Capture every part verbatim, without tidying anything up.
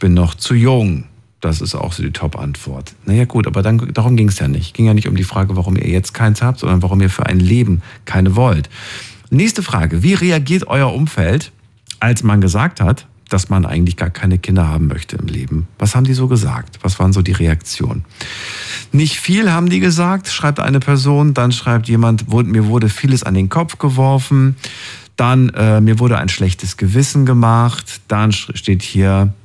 bin noch zu jung. Das ist auch so die Top-Antwort. Naja gut, aber dann, darum ging es ja nicht. Ging ja nicht um die Frage, warum ihr jetzt keins habt, sondern warum ihr für ein Leben keine wollt. Nächste Frage. Wie reagiert euer Umfeld, als man gesagt hat, dass man eigentlich gar keine Kinder haben möchte im Leben? Was haben die so gesagt? Was waren so die Reaktionen? Nicht viel haben die gesagt, schreibt eine Person. Dann schreibt jemand, mir wurde vieles an den Kopf geworfen. Dann, äh, mir wurde ein schlechtes Gewissen gemacht. Dann steht hier...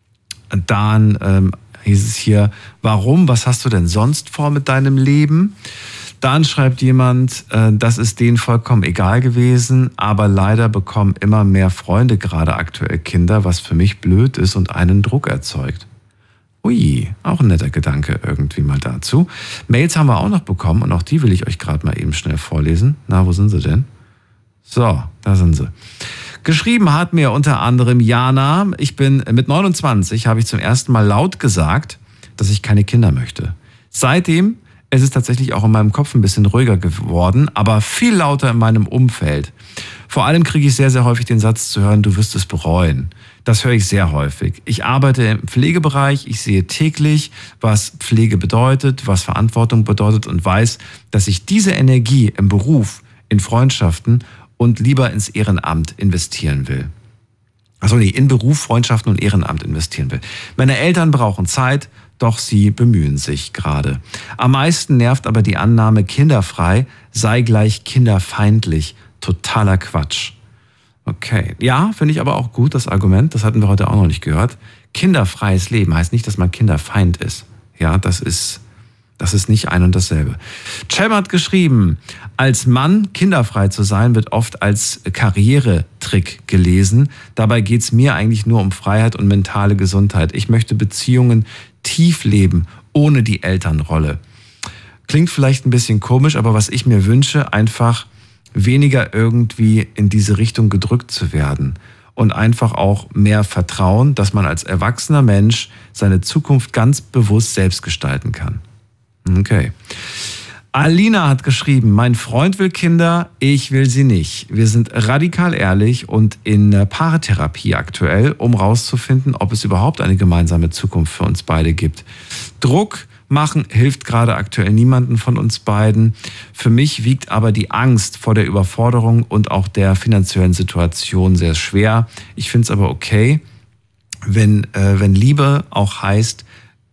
Dann ähm, hieß es hier, warum, was hast du denn sonst vor mit deinem Leben? Dann schreibt jemand, äh, das ist denen vollkommen egal gewesen, aber leider bekommen immer mehr Freunde gerade aktuell Kinder, was für mich blöd ist und einen Druck erzeugt. Ui, auch ein netter Gedanke irgendwie mal dazu. Mails haben wir auch noch bekommen und auch die will ich euch gerade mal eben schnell vorlesen. Na, wo sind sie denn? So, da sind sie. Geschrieben hat mir unter anderem Jana, ich bin mit neunundzwanzig, habe ich zum ersten Mal laut gesagt, dass ich keine Kinder möchte. Seitdem ist es tatsächlich auch in meinem Kopf ein bisschen ruhiger geworden, aber viel lauter in meinem Umfeld. Vor allem kriege ich sehr, sehr häufig den Satz zu hören, du wirst es bereuen. Das höre ich sehr häufig. Ich arbeite im Pflegebereich, ich sehe täglich, was Pflege bedeutet, was Verantwortung bedeutet und weiß, dass ich diese Energie im Beruf, in Freundschaften und lieber ins Ehrenamt investieren will. Also nee, in Beruf, Freundschaften und Ehrenamt investieren will. Meine Eltern brauchen Zeit, doch sie bemühen sich gerade. Am meisten nervt aber die Annahme, kinderfrei sei gleich kinderfeindlich. Totaler Quatsch. Okay, ja, finde ich aber auch gut, das Argument, das hatten wir heute auch noch nicht gehört. Kinderfreies Leben heißt nicht, dass man kinderfeind ist. Ja, das ist... Das ist nicht ein und dasselbe. Cem hat geschrieben, als Mann kinderfrei zu sein, wird oft als Karrieretrick gelesen. Dabei geht es mir eigentlich nur um Freiheit und mentale Gesundheit. Ich möchte Beziehungen tief leben, ohne die Elternrolle. Klingt vielleicht ein bisschen komisch, aber was ich mir wünsche, einfach weniger irgendwie in diese Richtung gedrückt zu werden. Und einfach auch mehr Vertrauen, dass man als erwachsener Mensch seine Zukunft ganz bewusst selbst gestalten kann. Okay. Alina hat geschrieben, mein Freund will Kinder, ich will sie nicht. Wir sind radikal ehrlich und in Paartherapie aktuell, um rauszufinden, ob es überhaupt eine gemeinsame Zukunft für uns beide gibt. Druck machen hilft gerade aktuell niemanden von uns beiden. Für mich wiegt aber die Angst vor der Überforderung und auch der finanziellen Situation sehr schwer. Ich finde es aber okay, wenn, äh, wenn Liebe auch heißt,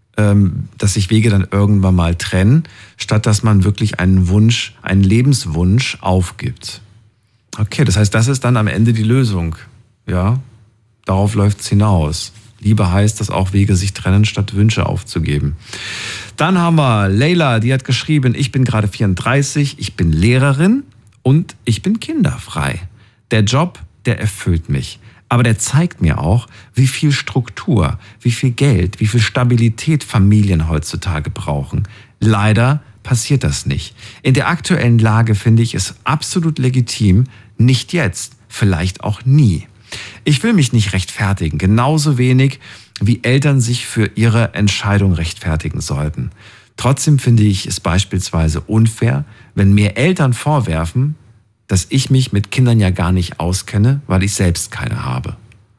dass sich Wege dann irgendwann mal trennen, statt dass man wirklich einen Wunsch, einen Lebenswunsch aufgibt. Okay, das heißt, das ist dann am Ende die Lösung. Ja, darauf läuft es hinaus. Liebe heißt, dass auch Wege sich trennen, statt Wünsche aufzugeben. Dann haben wir Leila, die hat geschrieben, ich bin gerade vierunddreißig, ich bin Lehrerin und ich bin kinderfrei. Der Job, der erfüllt mich. Aber der zeigt mir auch, wie viel Struktur, wie viel Geld, wie viel Stabilität Familien heutzutage brauchen. Leider passiert das nicht. In der aktuellen Lage finde ich es absolut legitim, nicht jetzt, vielleicht auch nie. Ich will mich nicht rechtfertigen, genauso wenig wie Eltern sich für ihre Entscheidung rechtfertigen sollten. Trotzdem finde ich es beispielsweise unfair, wenn mir Eltern vorwerfen, dass ich mich mit Kindern ja gar nicht auskenne, weil ich selbst keine habe.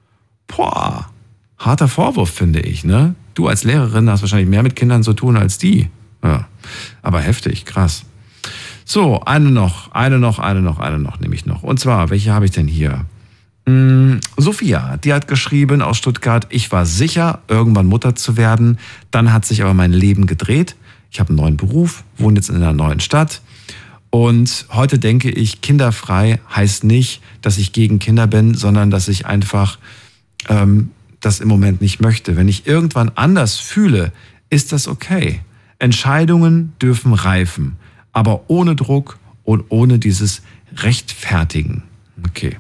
Boah, harter Vorwurf, finde ich, ne? Du als Lehrerin hast wahrscheinlich mehr mit Kindern zu tun als die. Ja, aber heftig, krass. So, eine noch, eine noch, eine noch, eine noch nehme ich noch. Und zwar, welche habe ich denn hier? Hm, Sophia, die hat geschrieben aus Stuttgart, ich war sicher, irgendwann Mutter zu werden. Dann hat sich aber mein Leben gedreht. Ich habe einen neuen Beruf, wohne jetzt in einer neuen Stadt. Und heute denke ich, kinderfrei heißt nicht, dass ich gegen Kinder bin, sondern dass ich einfach ähm, das im Moment nicht möchte. Wenn ich irgendwann anders fühle, ist das okay. Entscheidungen dürfen reifen, aber ohne Druck und ohne dieses Rechtfertigen. Okay.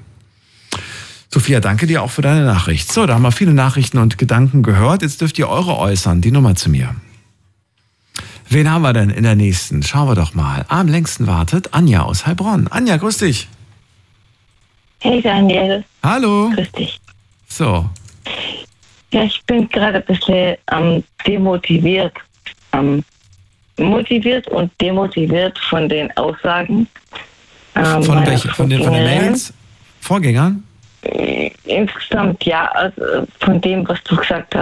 Sophia, danke dir auch für deine Nachricht. So, da haben wir viele Nachrichten und Gedanken gehört. Jetzt dürft ihr eure äußern. Die Nummer zu mir. Wen haben wir denn in der nächsten? Schauen wir doch mal. Am längsten wartet Anja aus Heilbronn. Anja, grüß dich. Hey Daniel. Hallo. Grüß dich. So. Ja, ich bin gerade ein bisschen ähm, demotiviert. Ähm, motiviert und demotiviert von den Aussagen. Ähm, von welchen? Von den, von den Mails? Vorgängern? Insgesamt ja, also von dem, was du gesagt hast.